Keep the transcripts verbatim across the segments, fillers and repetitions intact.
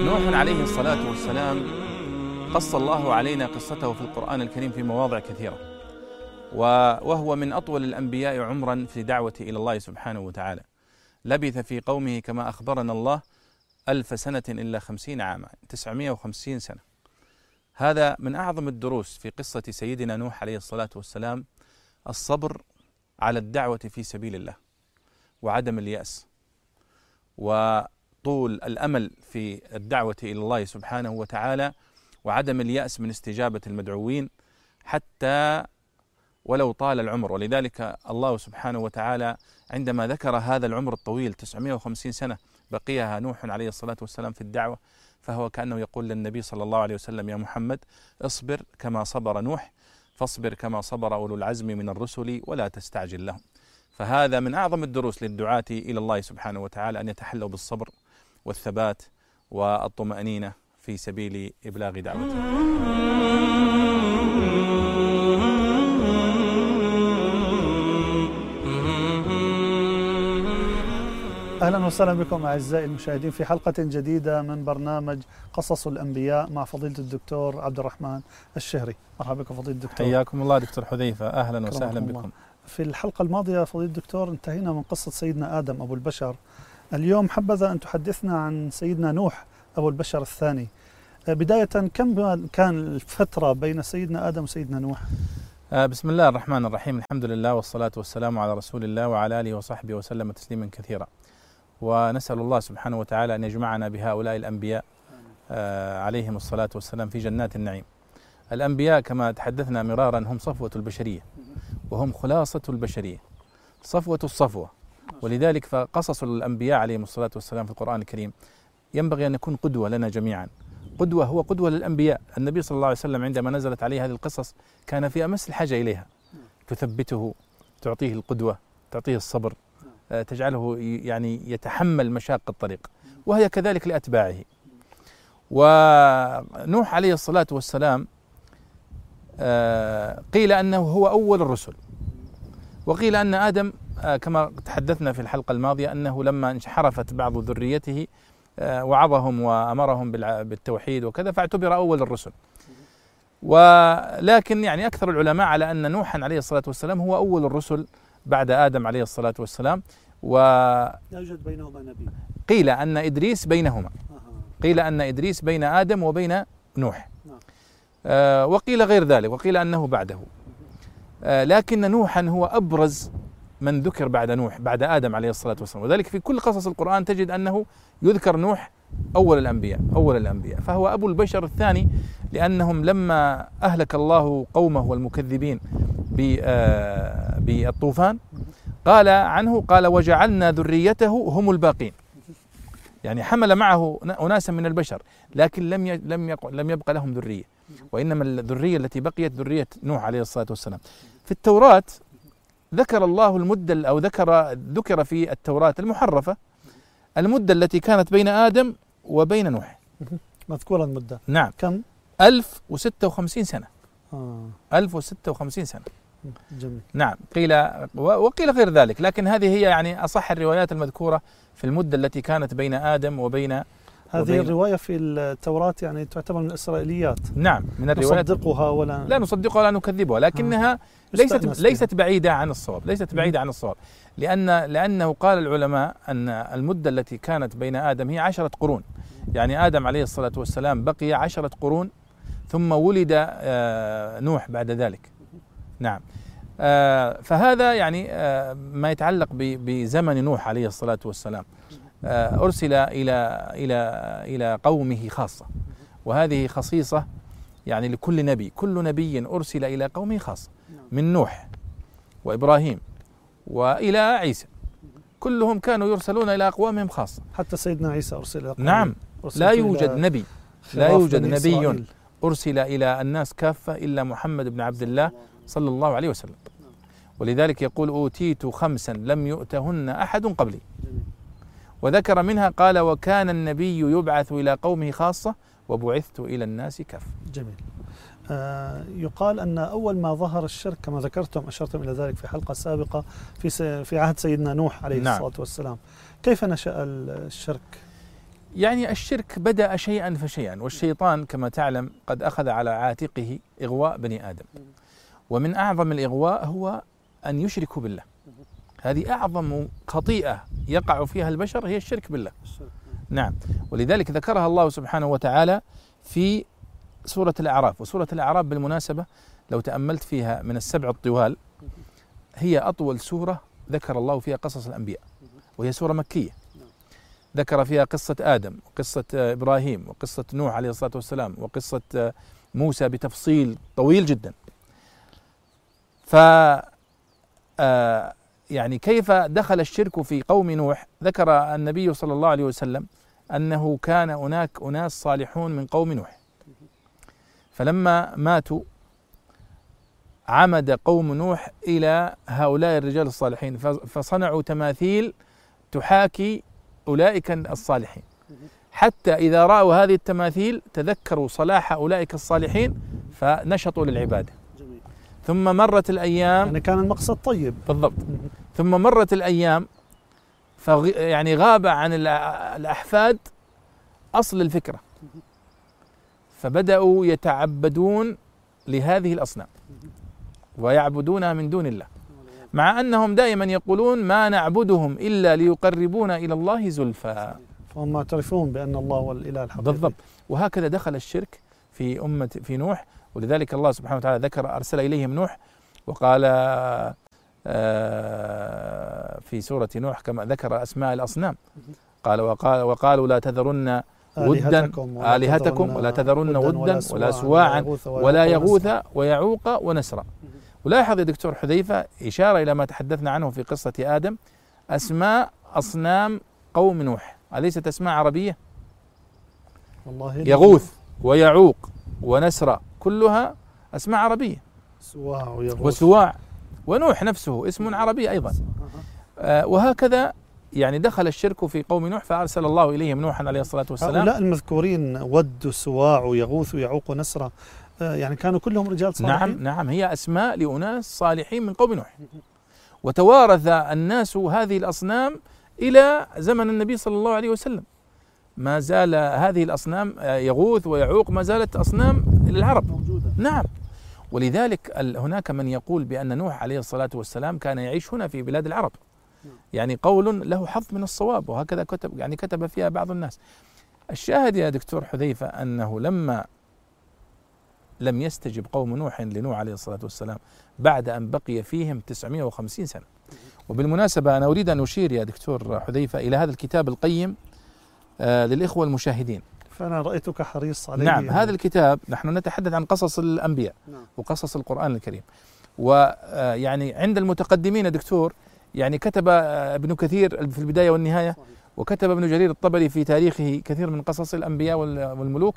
نوح عليه الصلاة والسلام قص الله علينا قصته في القرآن الكريم في مواضع كثيرة، وهو من أطول الأنبياء عمرا في دعوته إلى الله سبحانه وتعالى. لبث في قومه كما أخبرنا الله ألف سنة إلا خمسين عاما، تسعمائة وخمسين سنة. هذا من أعظم الدروس في قصة سيدنا نوح عليه الصلاة والسلام، الصبر على الدعوة في سبيل الله، وعدم اليأس، وطول الأمل في الدعوة إلى الله سبحانه وتعالى، وعدم اليأس من استجابة المدعوين حتى ولو طال العمر. ولذلك الله سبحانه وتعالى عندما ذكر هذا العمر الطويل تسعمائة وخمسين سنة بقيها نوح عليه الصلاة والسلام في الدعوة، فهو كأنه يقول للنبي صلى الله عليه وسلم: يا محمد، اصبر كما صبر نوح، فاصبر كما صبر أولو العزم من الرسل ولا تستعجل لهم. فهذا من أعظم الدروس للدعاة إلى الله سبحانه وتعالى، أن يتحلوا بالصبر والثبات والطمأنينة في سبيل إبلاغ دعوته. أهلا وسهلا بكم أعزائي المشاهدين في حلقة جديدة من برنامج قصص الأنبياء مع فضيلة الدكتور عبد الرحمن الشهري. مرحبا بكم فضيلة الدكتور. حياكم الله دكتور حذيفة، أهلا وسهلا بكم. الله. في الحلقة الماضية فضيلة الدكتور انتهينا من قصة سيدنا آدم أبو البشر. اليوم حبذا أن تحدثنا عن سيدنا نوح أبو البشر الثاني. بداية، كم كان الفترة بين سيدنا آدم وسيدنا نوح؟ بسم الله الرحمن الرحيم، الحمد لله والصلاة والسلام على رسول الله وعلى آله وصحبه وسلم تسليما كثيرا. ونسأل الله سبحانه وتعالى أن يجمعنا بهؤلاء الأنبياء آه عليهم الصلاة والسلام في جنات النعيم. الأنبياء كما تحدثنا مرارا هم صفوة البشرية، وهم خلاصة البشرية، صفوة الصفوة. ولذلك فقصص الأنبياء عليهم الصلاة والسلام في القرآن الكريم ينبغي أن يكون قدوة لنا جميعا. قدوة، هو قدوة للأنبياء. النبي صلى الله عليه وسلم عندما نزلت عليه هذه القصص كان في أمس الحاجة إليها، تثبته، تعطيه القدوة، تعطيه الصبر، تجعله يعني يتحمل مشاق الطريق، وهي كذلك لأتباعه. ونوح عليه الصلاة والسلام قيل أنه هو أول الرسل، وقيل أن آدم كما تحدثنا في الحلقة الماضية أنه لما انحرفت بعض ذريته وعظهم وأمرهم بالتوحيد وكذا فاعتبر أول الرسل. ولكن يعني أكثر العلماء على أن نوحا عليه الصلاة والسلام هو أول الرسل بعد آدم عليه الصلاة والسلام. و يوجد بينهما نبي. قيل أن إدريس بينهما، قيل أن إدريس بين آدم وبين نوح، آه وقيل غير ذلك، وقيل أنه بعده. آه لكن نوحا هو أبرز من ذكر بعد نوح بعد آدم عليه الصلاة والسلام، وذلك في كل قصص القرآن تجد أنه يذكر نوح أول الأنبياء أول الأنبياء فهو أبو البشر الثاني، لأنهم لما أهلك الله قومه والمكذبين بالطوفان قال عنه قال: وجعلنا ذريته هم الباقين. يعني حمل معه أناسا من البشر، لكن لم لم لم يبقى لهم ذرية، وإنما الذرية التي بقيت ذرية نوح عليه الصلاة والسلام. في التوراة ذكر الله المدة، أو ذكر ذكر في التوراة المحرفة المدة التي كانت بين آدم وبين نوح. مذكورة المدة. نعم. كم؟ ألف وستة وخمسين سنة. آه. ألف وستة وخمسين سنة. جميل. نعم. قيل وقيل غير ذلك، لكن هذه هي يعني أصح الروايات المذكورة في المدة التي كانت بين آدم وبين هذه وبين الرواية في التوراة يعني تعتبر من الإسرائيليات. نعم، من الروايات نصدقها ولا لا نصدقها ولا نكذبها، لكنها آه. ليست ليست بعيدة عن الصواب، ليست بعيدة عن الصواب، لأن لأنه قال العلماء أن المدة التي كانت بين آدم هي عشرة قرون. يعني آدم عليه الصلاة والسلام بقي عشرة قرون ثم ولد آه نوح بعد ذلك. نعم. آه فهذا يعني آه ما يتعلق بزمن نوح عليه الصلاة والسلام. آه أرسل إلى إلى إلى قومه خاصة، وهذه خصيصة يعني لكل نبي، كل نبي أرسل إلى قومه خاصة، من نوح وإبراهيم وإلى عيسى، كلهم كانوا يرسلون إلى أقوامهم خاصة. حتى سيدنا عيسى أرسل إلى قومه. نعم. لا يوجد نبي لا يوجد نبي أرسل إلى الناس كافة إلا محمد بن عبد الله صلى الله عليه وسلم. ولذلك يقول: أوتيت خمسا لم يؤتهن أحد قبلي. وذكر منها قال: وكان النبي يبعث إلى قومه خاصة وبعثت إلى الناس كافة. جميل. آه يقال أن أول ما ظهر الشرك كما ذكرتم أشرتم إلى ذلك في حلقة سابقة في في عهد سيدنا نوح عليه نعم. الصلاة والسلام. كيف نشأ الشرك؟ يعني الشرك بدأ شيئا فشيئا، والشيطان كما تعلم قد أخذ على عاتقه إغواء بني آدم، ومن أعظم الإغواء هو أن يشركوا بالله. هذه أعظم خطيئة يقع فيها البشر، هي الشرك بالله. نعم، ولذلك ذكرها الله سبحانه وتعالى في سورة الأعراف. وسورة الأعراف بالمناسبة لو تأملت فيها من السبع الطوال هي أطول سورة ذكر الله فيها قصص الأنبياء، وهي سورة مكية. ذكر فيها قصة آدم وقصة إبراهيم وقصة نوح عليه الصلاة والسلام وقصة موسى بتفصيل طويل جدا. ف يعني كيف دخل الشرك في قوم نوح؟ ذكر النبي صلى الله عليه وسلم أنه كان هناك أناس صالحون من قوم نوح، فلما ماتوا عمد قوم نوح إلى هؤلاء الرجال الصالحين فصنعوا تماثيل تحاكي أولئك الصالحين، حتى إذا رأوا هذه التماثيل تذكروا صلاح أولئك الصالحين فنشطوا للعبادة. ثم مرت الأيام، يعني كان المقصد طيب بالضبط. ثم مرت الأيام فغ... يعني غاب عن الأحفاد أصل الفكرة، فبدأوا يتعبدون لهذه الأصنام ويعبدونها من دون الله، مع أنهم دائما يقولون ما نعبدهم إلا ليقربونا إلى الله زلفى، فهم معترفون بأن الله هو الإله الحقيقي. بالضبط. وهكذا دخل الشرك في أمة في نوح، ولذلك الله سبحانه وتعالى ذكر أرسل إليهم نوح وقال في سورة نوح كما ذكر أسماء الأصنام، قال وقال وقالوا لا تذرن ودا آلهتكم ولا تذرن ودا ولا سواعا ولا يغوث ويعوق ونسرا. ولاحظ يا دكتور حذيفة إشارة إلى ما تحدثنا عنه في قصة آدم، أسماء أصنام قوم نوح أليست أسماء عربية؟ والله يغوث ويعوق ونسرا كلها أسماء عربية، سواع ويغوث وسواع، ونوح نفسه اسم عربي أيضا. آه وهكذا يعني دخل الشرك في قوم نوح فأرسل الله إليهم نوحا عليه الصلاة والسلام. هؤلاء المذكورين ود سواع ويغوث ويعوق ونسرا يعني كانوا كلهم رجال صالحين؟ نعم نعم، هي أسماء لأناس صالحين من قوم نوح، وتوارث الناس هذه الأصنام إلى زمن النبي صلى الله عليه وسلم. ما زال هذه الأصنام يغوث ويعوق ما زالت أصنام للعرب موجودة. نعم، ولذلك هناك من يقول بأن نوح عليه الصلاة والسلام كان يعيش هنا في بلاد العرب، يعني قول له حظ من الصواب، وهكذا كتب يعني كتب فيها بعض الناس. الشاهد يا دكتور حذيفة أنه لما لم يستجب قوم نوح لنوح عليه الصلاة والسلام بعد أن بقي فيهم تسعمائة وخمسين سنة. وبالمناسبة أنا أريد أن أشير يا دكتور حذيفة إلى هذا الكتاب القيم آه للإخوة المشاهدين، فأنا رأيتك حريص عليه. نعم، هذا الكتاب نحن نتحدث عن قصص الأنبياء نعم. وقصص القرآن الكريم، ويعني عند المتقدمين دكتور يعني كتب ابن كثير في البداية والنهاية، وكتب ابن جرير الطبري في تاريخه كثير من قصص الأنبياء والملوك،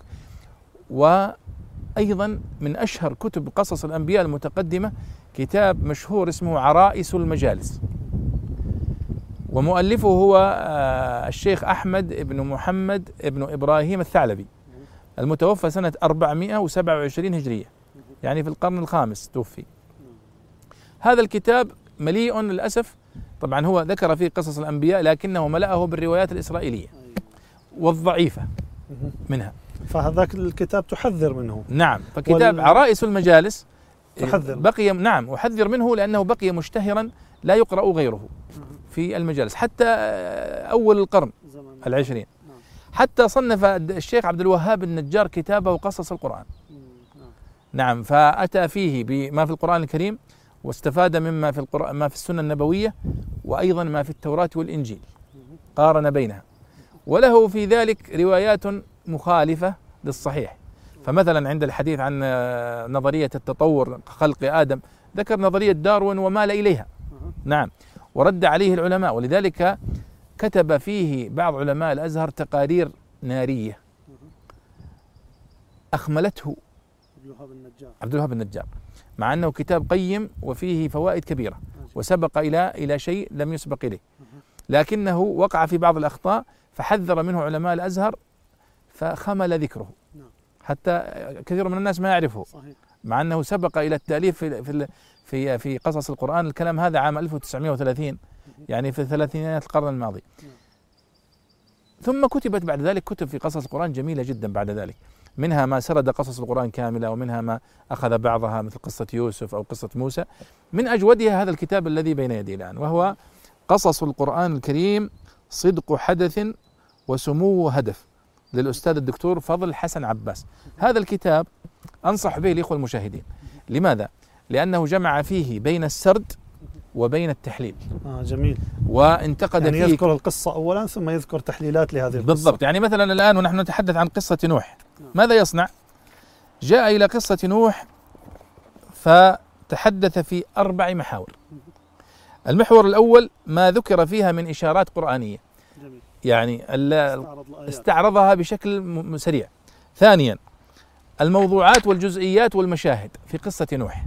وأيضا من أشهر كتب قصص الأنبياء المتقدمة كتاب مشهور اسمه عرائس المجالس، ومؤلفه هو الشيخ أحمد بن محمد بن إبراهيم الثعلبي المتوفى سنة أربعمائة وسبعة وعشرين هجرية، يعني في القرن الخامس توفي. هذا الكتاب مليء للأسف، طبعا هو ذكر فيه قصص الأنبياء لكنه ملأه بالروايات الإسرائيلية والضعيفة منها، فهذاك الكتاب تحذر منه. نعم، فكتاب وال... عرائس المجالس تحذر بقي نعم أحذر منه لأنه بقي مشتهرا لا يقرأ غيره في المجالس حتى أول القرن العشرين، حتى صنف الشيخ عبد الوهاب النجار كتابه قصص القرآن. نعم، فأتى فيه بما في القرآن الكريم واستفاد مما في القرآن ما في السنة النبوية وأيضا ما في التوراة والإنجيل، قارن بينها، وله في ذلك روايات مخالفة للصحيح. فمثلا عند الحديث عن نظرية التطور خلق آدم ذكر نظرية داروين ومال إليها، نعم، ورد عليه العلماء، ولذلك كتب فيه بعض علماء الأزهر تقارير نارية أخملته عبد الوهاب النجار، مع أنه كتاب قيم وفيه فوائد كبيرة وسبق إلى إلى شيء لم يسبق إليه، لكنه وقع في بعض الأخطاء فحذر منه علماء الأزهر فخمل ذكره حتى كثير من الناس ما يعرفه، مع أنه سبق إلى التأليف في في في, في قصص القرآن. الكلام هذا عام ألف وتسعمائة وثلاثين، يعني في ثلاثينيات القرن الماضي. ثم كتبت بعد ذلك كتب في قصص القرآن جميلة جدا بعد ذلك، منها ما سرد قصص القرآن كاملة، ومنها ما أخذ بعضها مثل قصة يوسف أو قصة موسى. من أجودها هذا الكتاب الذي بين يدي الآن، وهو قصص القرآن الكريم صدق حدث وسمو هدف، للأستاذ الدكتور فضل حسن عباس. هذا الكتاب أنصح به الإخوة المشاهدين. لماذا؟ لأنه جمع فيه بين السرد وبين التحليل. آه جميل. وانتقد يعني فيه، يذكر القصة أولا ثم يذكر تحليلات لهذه القصة. بالضبط. يعني مثلا الآن ونحن نتحدث عن قصة نوح، ماذا يصنع؟ جاء إلى قصة نوح فتحدث في أربع محاور. المحور الأول ما ذكر فيها من إشارات قرآنية، يعني استعرضها بشكل سريع. ثانيا الموضوعات والجزئيات والمشاهد في قصة نوح،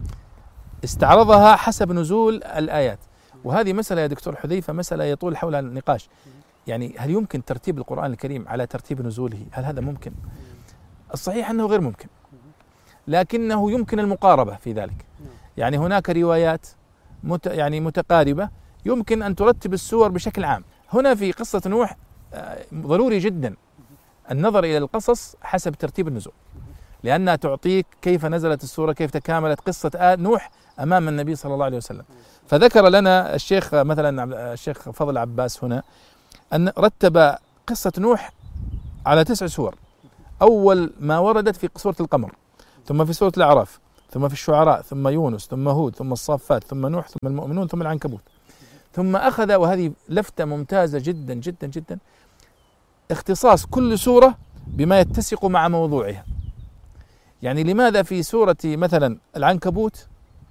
استعرضها حسب نزول الآيات. وهذه مسألة يا دكتور حذيفة مسألة يطول حولها النقاش، يعني هل يمكن ترتيب القرآن الكريم على ترتيب نزوله؟ هل هذا ممكن؟ الصحيح أنه غير ممكن، لكنه يمكن المقاربة في ذلك. يعني هناك روايات مت يعني متقاربة يمكن أن ترتب السور بشكل عام. هنا في قصة نوح ضروري جدا النظر إلى القصص حسب ترتيب النزول، لأنها تعطيك كيف نزلت السورة، كيف تكاملت قصة آل نوح أمام النبي صلى الله عليه وسلم. فذكر لنا الشيخ مثلا الشيخ فضل عباس هنا أن رتب قصة نوح على تسع سور. أول ما وردت في سورة القمر، ثم في سورة الأعراف، ثم في الشعراء، ثم يونس، ثم هود، ثم الصافات، ثم نوح، ثم المؤمنون، ثم العنكبوت. ثم أخذ، وهذه لفتة ممتازة جدا جدا جدا، اختصاص كل سورة بما يتسق مع موضوعها. يعني لماذا في سورة مثلا العنكبوت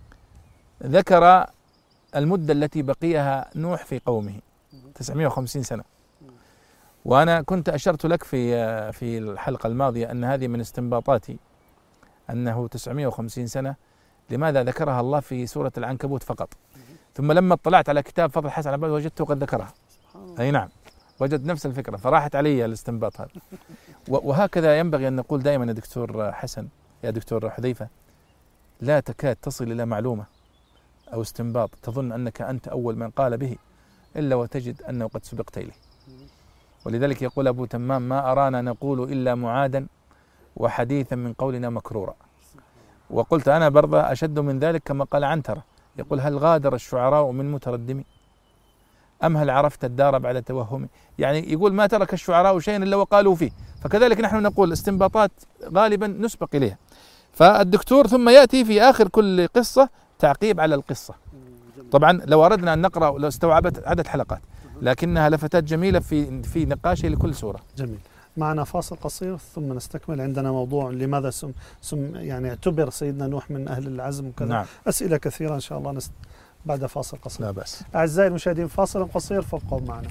ذكر المدة التي بقيها نوح في قومه تسعمائة وخمسين سنة، وأنا كنت أشرت لك في في الحلقة الماضية أن هذه من استنباطاتي، أنه تسعمائة وخمسين سنة لماذا ذكرها الله في سورة العنكبوت فقط؟ ثم لما اطلعت على كتاب فضل حسن عباس وجدته قد ذكرها. أي نعم، وجد نفس الفكرة، فراحت علي الاستنباط هذا. وهكذا ينبغي أن نقول دائما يا دكتور حسن، يا دكتور حذيفة، لا تكاد تصل إلى معلومة أو استنباط تظن أنك أنت أول من قال به إلا وتجد أنه قد سبقت إليه. ولذلك يقول أبو تمام: ما أرانا نقول إلا معادا وحديثا من قولنا مكرورا. وقلت أنا برضه أشد من ذلك كما قال عنترة، يقول: هل غادر الشعراء من متردم أم هل عرفت الدار بعد توهم؟ يعني يقول ما ترك الشعراء شيئا إلا وقالوا فيه. فكذلك نحن نقول استنباطات غالبا نسبق إليها. فالدكتور ثم يأتي في آخر كل قصة تعقيب على القصة. طبعا لو أردنا أن نقرأ لو استوعبت عدد حلقات، لكنها لفتات جميلة في في نقاشه لكل سورة. جميل. معنا فاصل قصير ثم نستكمل. عندنا موضوع لماذا سم, سم يعني اعتبر سيدنا نوح من أهل العزم وكذا. نعم. أسئلة كثيرة إن شاء الله نست بعد فاصل قصير. لا بأس. أعزائي المشاهدين، فاصل قصير فابقوا معنا.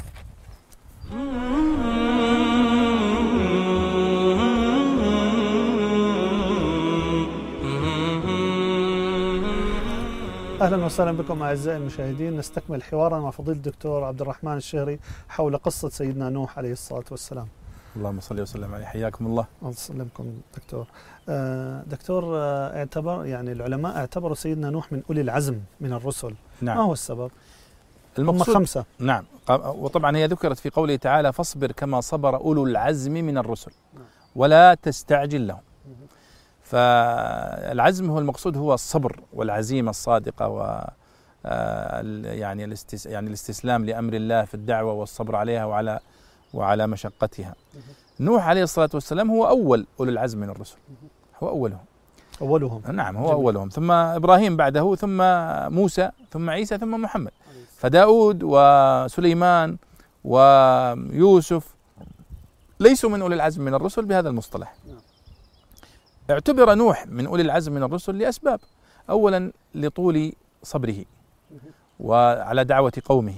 أهلا وسهلا بكم أعزائي المشاهدين. نستكمل حوارنا مع فضيلة الدكتور عبد الرحمن الشهري حول قصة سيدنا نوح عليه الصلاة والسلام. اللهم صل وسلم عليه. حياكم الله. الله يسلمكم دكتور. آه دكتور، آه اعتبر يعني العلماء اعتبروا سيدنا نوح من أولي العزم من الرسل. نعم. ما هو السبب؟ المقصود هم خمسة. نعم. وطبعا هي ذكرت في قوله تعالى: فاصبر كما صبر أولو العزم من الرسل ولا تستعجل لهم. فالعزم هو المقصود، هو الصبر والعزيمة الصادقة و يعني الاستس يعني الاستسلام لأمر الله في الدعوة والصبر عليها وعلى وعلى مشقتها. نوح عليه الصلاة والسلام هو أول أولي العزم من الرسل، هو أولهم أولهم نعم هو جميل. أولهم، ثم إبراهيم بعده، ثم موسى، ثم عيسى، ثم محمد. فداود وسليمان ويوسف ليسوا من أولي العزم من الرسل بهذا المصطلح. اعتبر نوح من أولي العزم من الرسل لأسباب: أولا لطول صبره وعلى دعوة قومه.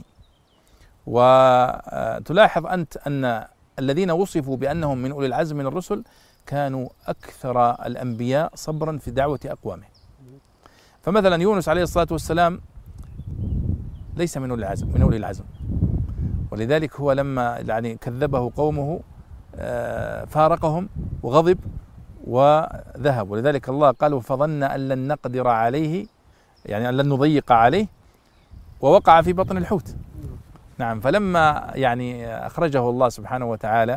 وتلاحظ أنت أن الذين وصفوا بأنهم من أولي العزم من الرسل كانوا أكثر الأنبياء صبرا في دعوة أقوامه. فمثلا يونس عليه الصلاة والسلام ليس من أولي العزم من أولي العزم ولذلك هو لما يعني كذبه قومه فارقهم وغضب وذهب. ولذلك الله قال: فظن أن لن نقدر عليه، يعني أن لن نضيق عليه، ووقع في بطن الحوت. نعم. فلما يعني أخرجه الله سبحانه وتعالى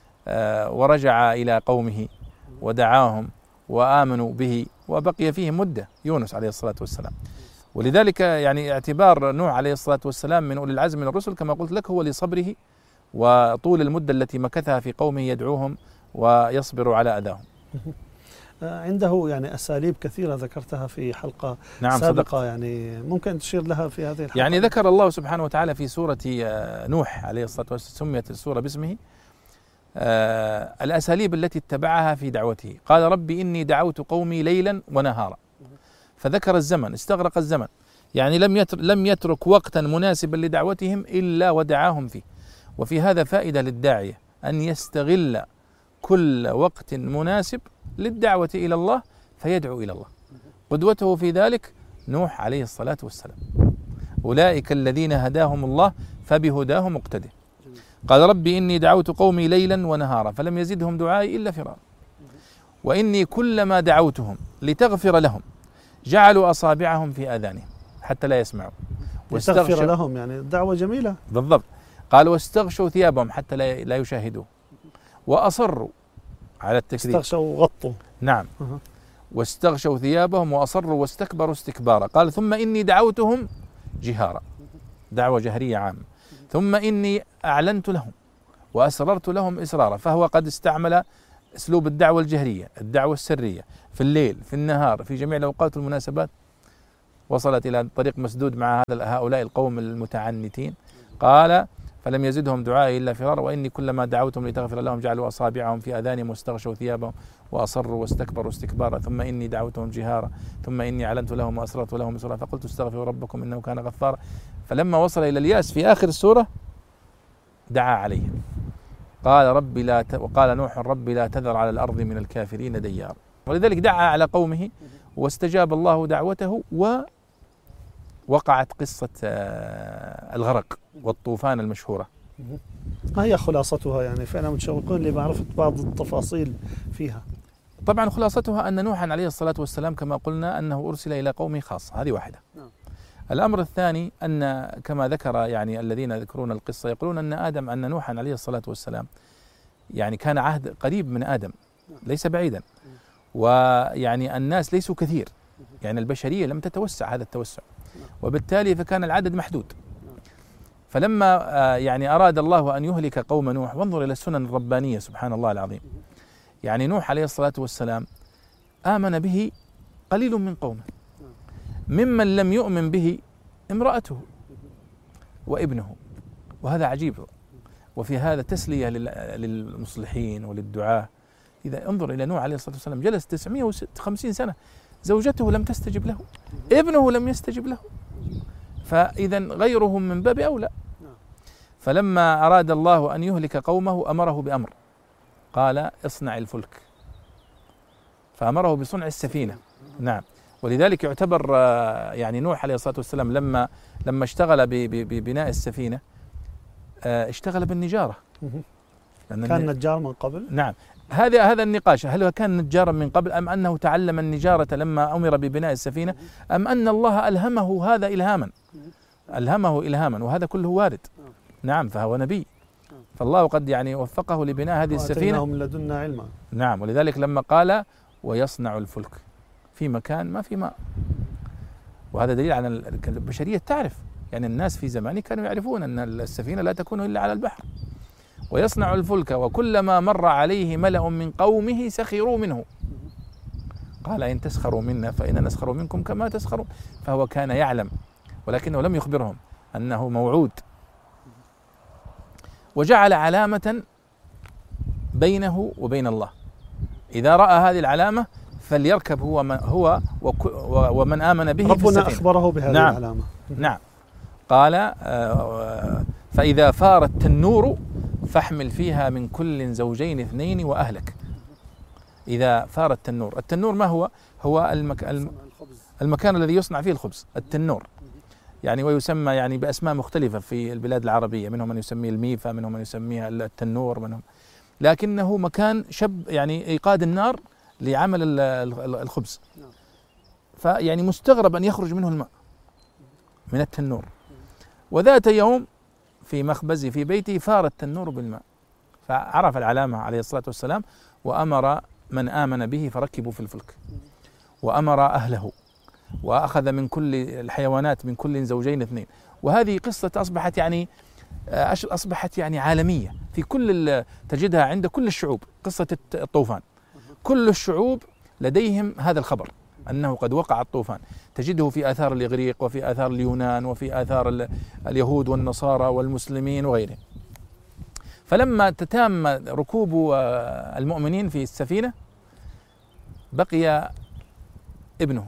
ورجع إلى قومه ودعاهم وآمنوا به وبقي فيهم مدة يونس عليه الصلاة والسلام. ولذلك يعني اعتبار نوح عليه الصلاة والسلام من أولي العزم من الرسل كما قلت لك هو لصبره وطول المدة التي مكثها في قومه يدعوهم ويصبر على أذاهم. عنده يعني أساليب كثيرة ذكرتها في حلقة نعم سابقة صدق. يعني ممكن تشير لها في هذه الحلقة؟ يعني ذكر الله سبحانه وتعالى في سورة نوح عليه الصلاة والسلام، سميت السورة باسمه، آه الأساليب التي اتبعها في دعوته. قال ربي إني دعوت قومي ليلا ونهارا، فذكر الزمن، استغرق الزمن، يعني لم يترك, لم يترك وقتا مناسبا لدعوتهم إلا ودعاهم فيه. وفي هذا فائدة للداعية أن يستغل كل وقت مناسب للدعوة إلى الله فيدعو إلى الله. قدوته في ذلك نوح عليه الصلاة والسلام، أولئك الذين هداهم الله فبهداه مقتده. قال ربي إني دعوت قومي ليلا ونهارا فلم يزدهم دعائي إلا فرارا وإني كلما دعوتهم لتغفر لهم جعلوا أصابعهم في آذانهم حتى لا يسمعوا واستغفر لهم، يعني دعوة جميلة بالضبط. قال واستغشوا ثيابهم حتى لا يشاهدوا وأصروا على التكذيب، استغشوا وغطوا. نعم. أه. واستغشوا ثيابهم وأصروا واستكبروا استكبارا. قال ثم إني دعوتهم جهارا، دعوة جهرية عامة. ثم إني أعلنت لهم وأسررت لهم إسرارا، فهو قد استعمل أسلوب الدعوة الجهرية، الدعوة السرية، في الليل في النهار في جميع الأوقات والمناسبات. وصلت إلى طريق مسدود مع هذا هؤلاء القوم المتعنتين. قال فلم يزدهم دعائي إلا فرارا وإني كلما دعوتهم لتغفر لهم جعلوا أصابعهم في آذانهم واستغشوا ثيابهم وأصروا واستكبروا استكبارا. ثم إني دعوتهم جهارا ثم إني أعلنت لهم وأسررت لهم إسرارا فقلت استغفروا ربكم إنه كان غفارا. فلما وصل إلى الياس في آخر السورة دعا عليهم قال ربي لا ت... وقال نوح ربي لا تذر على الأرض من الكافرين ديارا. ولذلك دعا على قومه واستجاب الله دعوته، ووقعت قصة الغرق والطوفان المشهورة. ما هي خلاصتها؟ يعني فأنا متشوقون لمعرفة بعض التفاصيل فيها. طبعا خلاصتها أن نوحا عليه الصلاة والسلام كما قلنا أنه أرسل إلى قومه خاصة، هذه واحدة. نعم. الأمر الثاني أن كما ذكر يعني الذين يذكرون القصة يقولون أن آدم أن نوحا عليه الصلاة والسلام يعني كان عهد قريب من آدم ليس بعيدا، ويعني الناس ليسوا كثير، يعني البشرية لم تتوسع هذا التوسع، وبالتالي فكان العدد محدود. فلما يعني أراد الله أن يهلك قوم نوح، وانظر إلى السنن الربانية سبحان الله العظيم، يعني نوح عليه الصلاة والسلام آمن به قليل من قومه، ممن لم يؤمن به امرأته وابنه، وهذا عجيب. وفي هذا تسلية للمصلحين وللدعاة. إذا انظر إلى نوح عليه الصلاة والسلام جلس تسعمائة وخمسين سنة، زوجته لم تستجب له، ابنه لم يستجب له، فإذا غيرهم من باب أولى. فلما أراد الله أن يهلك قومه أمره بأمر، قال اصنع الفلك، فأمره بصنع السفينة. نعم. ولذلك يعتبر يعني نوح عليه الصلاة والسلام لما لما اشتغل ببناء السفينة اشتغل بالنجارة. كان نجار من قبل؟ نعم. هذا هذا النقاش، هل هو كان نجارا من قبل أم أنه تعلم النجارة لما أمر ببناء السفينة، أم أن الله ألهمه هذا إلهاما، ألهمه إلهاما، وهذا كله وارد. نعم. فهو نبي، فالله قد يعني وفقه لبناء هذه السفينة من لدنا علما. نعم. ولذلك لما قال ويصنع الفلك في مكان ما في ماء، وهذا دليل على البشرية تعرف، يعني الناس في زمانه كانوا يعرفون أن السفينة لا تكون إلا على البحر. ويصنع الفلك وكلما مر عليه ملأ من قومه سخروا منه قال إن تسخروا منا فإنا نسخر منكم كما تسخرون. فهو كان يعلم ولكنه لم يخبرهم أنه موعود. وجعل علامة بينه وبين الله، إذا رأى هذه العلامة فليركب هو من هو ومن آمن به. ربنا أخبره بهذه نعم. العلامة. نعم. قال فإذا فار التنور فاحمل فيها من كل زوجين اثنين وأهلك. إذا فار التنور، التنور ما هو؟ هو المك... المكان الذي يصنع فيه الخبز، التنور يعني، ويسمى يعني بأسماء مختلفة في البلاد العربية، منهم من يسميه الميفا، منهم من يسميها التنور، منهم، لكنه مكان شب يعني إيقاد النار لعمل الخبز. فيعني مستغرب أن يخرج منه الماء من التنور. وذات يوم في مخبزه في بيته فار التنور بالماء، فعرف العلامة عليه الصلاة والسلام، وأمر من آمن به فركبوا في الفلك، وأمر أهله، وأخذ من كل الحيوانات من كل زوجين اثنين. وهذه قصة أصبحت يعني أصبحت يعني عالمية، في كل تجدها عند كل الشعوب. قصة الطوفان كل الشعوب لديهم هذا الخبر أنه قد وقع الطوفان، تجده في آثار الإغريق وفي آثار اليونان وفي آثار اليهود والنصارى والمسلمين وغيرهم. فلما تتم ركوب المؤمنين في السفينة بقي ابنه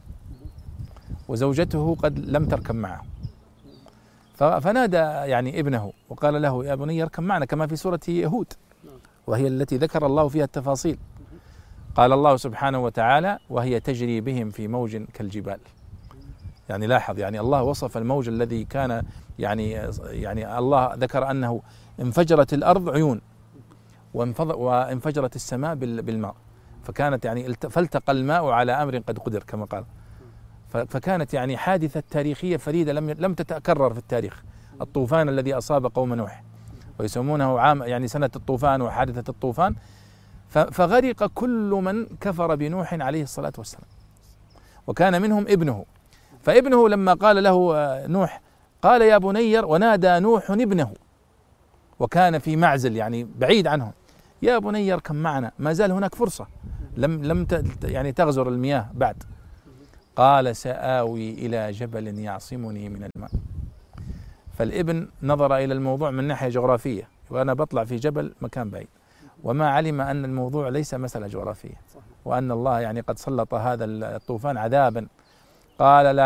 وزوجته قد لم تركب معه، فنادى يعني ابنه وقال له يا بني اركب معنا، كما في سورة هود وهي التي ذكر الله فيها التفاصيل. قال الله سبحانه وتعالى وهي تجري بهم في موج كالجبال. يعني لاحظ، يعني الله وصف الموج الذي كان يعني يعني الله ذكر أنه انفجرت الأرض عيون وانفجرت السماء بالماء، فكانت يعني فالتقى الماء على أمر قد قدر كما قال. فكانت يعني حادثة تاريخية فريدة لم لم تتكرر في التاريخ، الطوفان الذي أصاب قوم نوح، ويسمونه عام يعني سنة الطوفان وحادثة الطوفان. فغرق كل من كفر بنوح عليه الصلاة والسلام، وكان منهم ابنه. فابنه لما قال له نوح قال يا بني، ونادى نوح ابنه وكان في معزل يعني بعيد عنهم، يا بني اركب معنا، ما زال هناك فرصة، لم لم يعني تغزر المياه بعد. قال سآوي إلى جبل يعصمني من الماء. فالابن نظر إلى الموضوع من ناحية جغرافية، وأنا بطلع في جبل مكان بعيد، وما علم أن الموضوع ليس مسألة جغرافية، وأن الله يعني قد سلط هذا الطوفان عذابا. قال لا